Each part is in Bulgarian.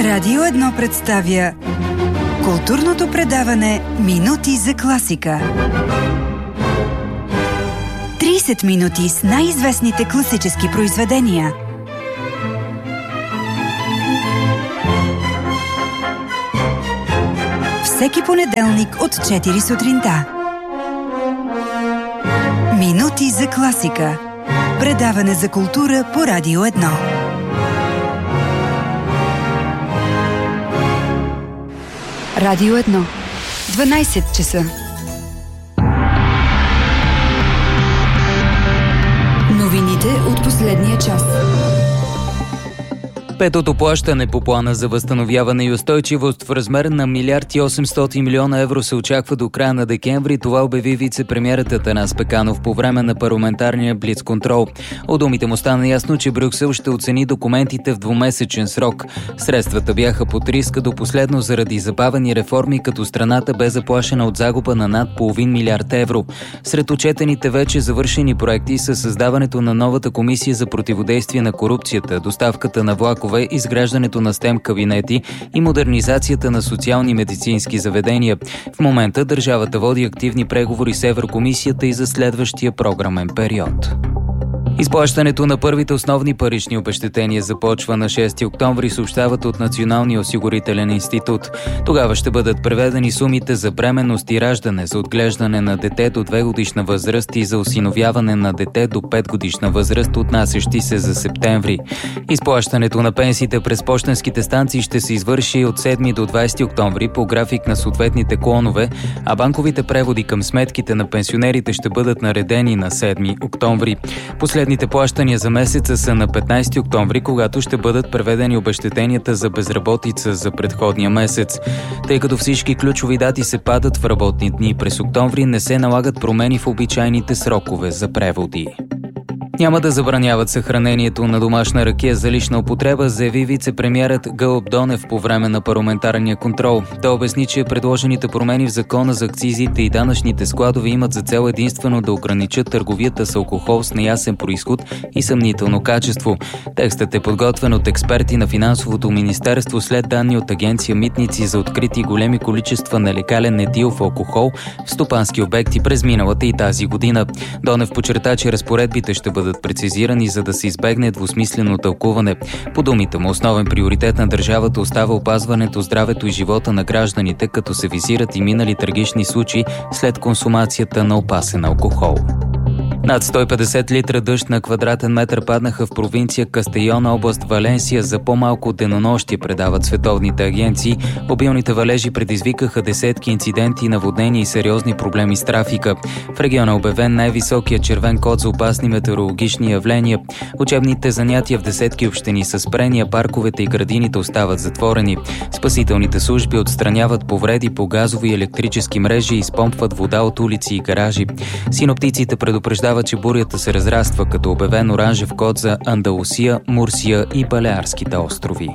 Радио 1 представя културното предаване Минути за класика. 30 минути с най-известните класически произведения. Всеки понеделник от 4 сутринта. Минути за класика. Предаване за култура по Радио 1. Радио 1. 12 часа. Новините от последния час. Петото плащане по плана за възстановяване и устойчивост в размер на 1 800 милиона евро се очаква до края на декември. Това обяви вице-премиерът Атанас Пеканов по време на парламентарния блицконтрол. От думите му стана ясно, че Брюксел ще оцени документите в двумесечен срок. Средствата бяха под риска до последно заради забавени реформи, като страната бе заплашена от загуба на над половин милиард евро. Сред отчетените вече завършени проекти са създаването на новата комисия за противодействие на корупцията, доставката на влакове, изграждането на STEM кабинети и модернизацията на социални медицински заведения. В момента държавата води активни преговори с Еврокомисията и за следващия програмен период. Изплащането на първите основни парични обезщетения започва на 6 октомври, съобщават от Националния осигурителен институт. Тогава ще бъдат преведени сумите за бременност и раждане, за отглеждане на дете до 2 годишна възраст и за осиновяване на дете до 5 годишна възраст, отнасящи се за септември. Изплащането на пенсиите през пощенските станции ще се извърши от 7 до 20 октомври по график на съответните клонове, а банковите преводи към сметките на пенсионерите ще бъдат наредени на 7 октомври. Последните плащания за месеца са на 15 октомври, когато ще бъдат преведени обезщетенията за безработица за предходния месец. Тъй като всички ключови дати се падат в работни дни през октомври, не се налагат промени в обичайните срокове за преводи. Няма да забраняват съхранението на домашна ракия за лична употреба, заяви вице-премиерът Гълъб Донев по време на парламентарния контрол. Той обясни, че предложените промени в закона за акцизите и данъчните складове имат за цел единствено да ограничат търговията с алкохол с неясен произход и съмнително качество. Текстът е подготвен от експерти на Финансовото министерство след данни от агенция Митници за открити големи количества нелегален етилов алкохол в стопански обекти през миналата и тази година. Донев подчерта, че разпоредбите ще бъдат прецизирани, за да се избегне двусмислено тълкуване. По думите му, основен приоритет на държавата остава опазването здравето и живота на гражданите, като се визират и минали трагични случаи след консумацията на опасен алкохол. Над 150 литра дъжд на квадратен метър паднаха в провинция Кастейона, област Валенсия за по-малко от денонощие, предават световните агенции. Обилните валежи предизвикаха десетки инциденти, наводнения и сериозни проблеми с трафика. В региона е обявен най-високия червен код за опасни метеорологични явления. Учебните занятия в десетки общини са спрени, а парковете и градините остават затворени. Спасителните служби отстраняват повреди по газови и електрически мрежи и изпомпват вода от улици и гаражи. Синоптиците предупреждават, че бурята се разраства, като обявен оранжев код за Андалусия, Мурсия и Балеарските острови.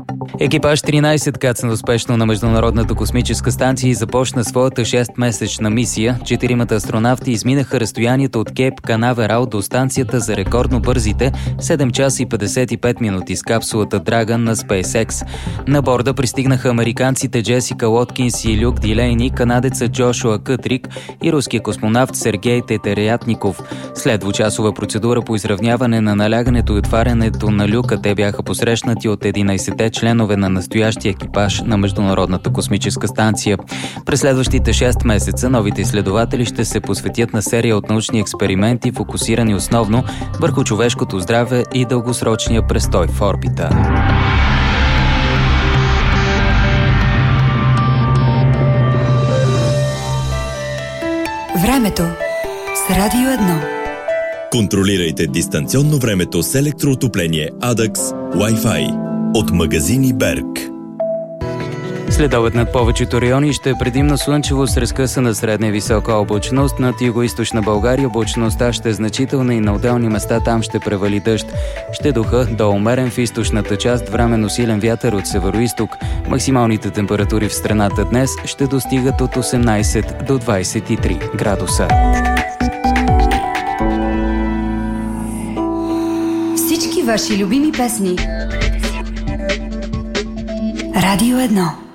Екипаж 13 кацна успешно на Международната космическа станция и започна своята 6-месечна мисия. 4 астронавти изминаха разстоянието от Кейп Канаверал до станцията за рекордно бързите 7 часа и 55 минути с капсулата Dragon на SpaceX. На борда пристигнаха американците Джесика Лоткинс и Люк Дилейни, канадеца Джошуа Кътрик и руския космонавт Сергей Тетерятников. След двучасова процедура по изравняване на налягането и отварянето на люка, те бяха посрещнати от 11-те членове на настоящия екипаж на Международната космическа станция. През следващите 6 месеца новите изследователи ще се посветят на серия от научни експерименти, фокусирани основно върху човешкото здраве и дългосрочния престой в орбита. Времето с Радио 1. Контролирайте дистанционно времето с електроотопление Adax Wi-Fi от магазини Берг. Следобед над повечето райони ще е предимно слънчево с разкъсана средна и висока облачност. Над югоизточна България облачността ще е значителна и на отделни места там ще превали дъжд. Ще духа до умерен в източната част, временно силен вятър от североизток. Максималните температури в страната днес ще достигат от 18 до 23 градуса. Всички ваши любими песни Радио 1.